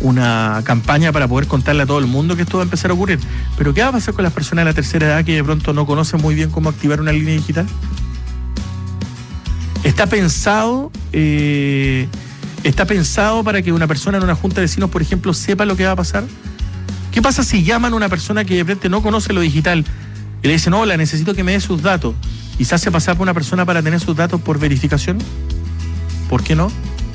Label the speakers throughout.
Speaker 1: una campaña para poder contarle a todo el mundo que esto va a empezar a ocurrir. Pero ¿qué va a pasar con las personas de la tercera edad que de pronto no conocen muy bien cómo activar una línea digital? Está pensado para que una persona en una junta de vecinos, por ejemplo, sepa lo que va a pasar. ¿Qué pasa si llaman a una persona que de frente no conoce lo digital y le dicen, hola, necesito que me dé sus datos, y se hace pasar por una persona para tener sus datos por verificación? ¿Por qué no?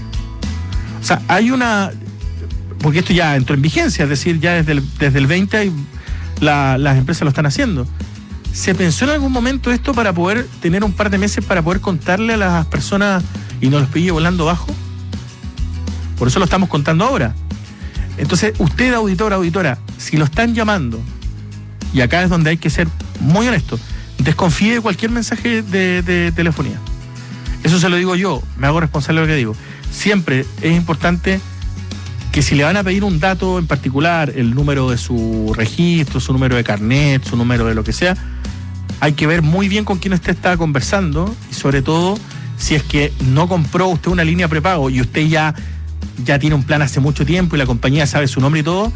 Speaker 1: O sea, hay una... Porque esto ya entró en vigencia, es decir, ya desde el 20 las empresas lo están haciendo. ¿Se pensó en algún momento esto para poder tener un par de meses para poder contarle a las personas y no los pille volando bajo? Por eso lo estamos contando ahora. Entonces, usted, auditor, auditora, si lo están llamando, y acá es donde hay que ser muy honesto, desconfíe de cualquier mensaje de telefonía. Eso se lo digo yo, me hago responsable de lo que digo. Siempre es importante que si le van a pedir un dato en particular, el número de su registro, su número de carnet, su número de lo que sea, hay que ver muy bien con quién usted está conversando, y sobre todo si es que no compró usted una línea prepago y usted ya tiene un plan hace mucho tiempo y la compañía sabe su nombre y todo,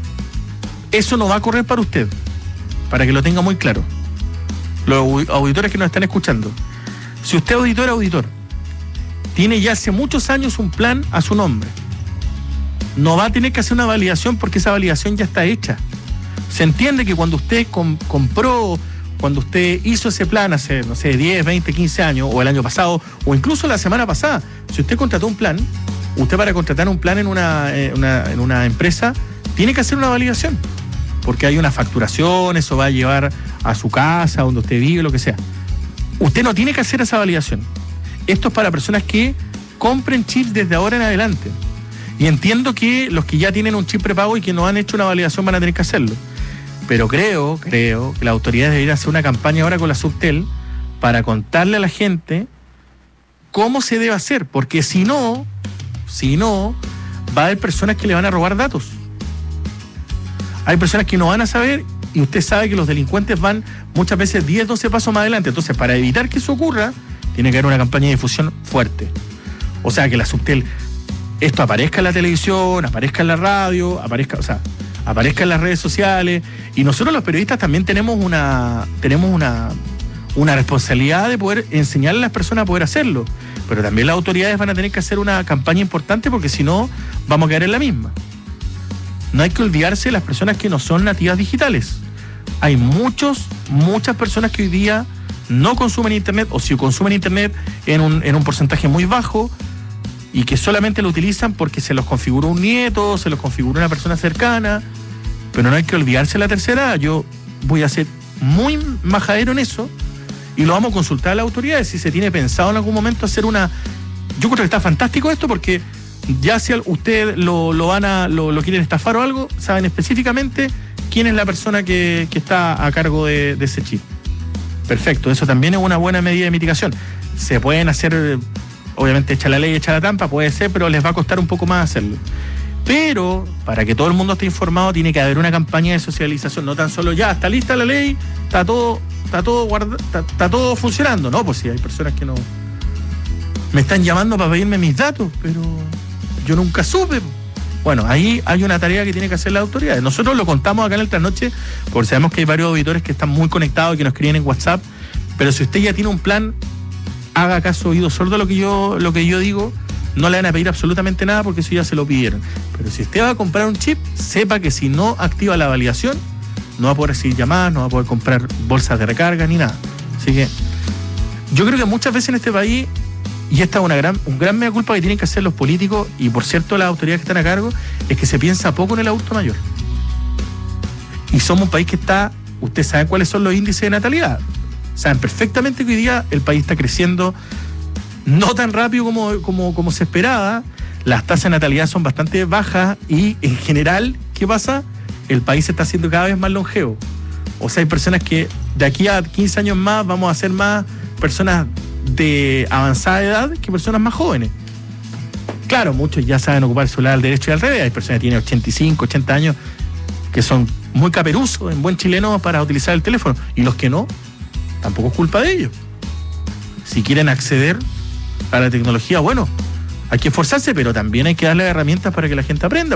Speaker 1: eso no va a correr para usted, para que lo tenga muy claro. Los auditores que nos están escuchando, si usted, auditor, tiene ya hace muchos años un plan a su nombre, no va a tener que hacer una validación porque esa validación ya está hecha. Se entiende que cuando usted compró, cuando usted hizo ese plan hace, no sé, 10, 20, 15 años, o el año pasado, o incluso la semana pasada, si usted contrató un plan, usted para contratar un plan en una empresa tiene que hacer una validación, porque hay una facturación, eso va a llevar a su casa, donde usted vive, lo que sea. Usted no tiene que hacer esa validación. Esto es para personas que compren chip desde ahora en adelante. Y entiendo que los que ya tienen un chip prepago y que no han hecho una validación van a tener que hacerlo. Pero creo que las autoridades deberían hacer una campaña ahora con la Subtel para contarle a la gente cómo se debe hacer, porque si no, va a haber personas que le van a robar datos. Hay personas que no van a saber, y usted sabe que los delincuentes van muchas veces 10, 12 pasos más adelante. Entonces, para evitar que eso ocurra, tiene que haber una campaña de difusión fuerte. O sea, que la Subtel, esto aparezca en la televisión, aparezca en la radio, aparezca en las redes sociales, y nosotros los periodistas también tenemos una responsabilidad de poder enseñarle a las personas a poder hacerlo, pero también las autoridades van a tener que hacer una campaña importante, porque si no, vamos a quedar en la misma. No hay que olvidarse de las personas que no son nativas digitales. Hay muchas personas que hoy día no consumen internet, o si consumen internet en un porcentaje muy bajo, y que solamente lo utilizan porque se los configuró un nieto, se los configuró una persona cercana. Pero no hay que olvidarse de la tercera. Yo voy a ser muy majadero en eso, y lo vamos a consultar a las autoridades si se tiene pensado en algún momento hacer una... Yo creo que está fantástico esto, porque ya si usted lo quieren estafar o algo, saben específicamente quién es la persona que está a cargo de ese chip. Perfecto, eso también es una buena medida de mitigación. Se pueden hacer, obviamente, echa la ley, echa la trampa, puede ser, pero les va a costar un poco más hacerlo. Pero, para que todo el mundo esté informado, tiene que haber una campaña de socialización, no tan solo ya, está lista la ley, está todo funcionando. No, pues sí, hay personas que no... Me están llamando para pedirme mis datos, pero yo nunca supe. Bueno, ahí hay una tarea que tiene que hacer las autoridades. Nosotros lo contamos acá en el Trasnoche, porque sabemos que hay varios auditores que están muy conectados y que nos escriben en WhatsApp, pero si usted ya tiene un plan, haga caso, oído sordo a lo que yo digo. No le van a pedir absolutamente nada, porque eso ya se lo pidieron. Pero si usted va a comprar un chip, sepa que si no activa la validación, no va a poder recibir llamadas, no va a poder comprar bolsas de recarga ni nada. Así que yo creo que muchas veces en este país, y esta es un gran mea culpa que tienen que hacer los políticos, y por cierto las autoridades que están a cargo, es que se piensa poco en el adulto mayor. Y somos un país que está... Ustedes saben cuáles son los índices de natalidad. Saben perfectamente que hoy día el país está creciendo no tan rápido como se esperaba. Las tasas de natalidad son bastante bajas, y en general, ¿qué pasa? El país se está haciendo cada vez más longevo. O sea, hay personas que de aquí a 15 años más vamos a ser más personas de avanzada edad que personas más jóvenes. Claro, muchos ya saben ocupar el celular al derecho y al revés. Hay personas que tienen 85, 80 años que son muy caperuzos, en buen chileno, para utilizar el teléfono. Y los que no, tampoco es culpa de ellos. Si quieren acceder a la tecnología, bueno, hay que esforzarse, pero también hay que darle herramientas para que la gente aprenda.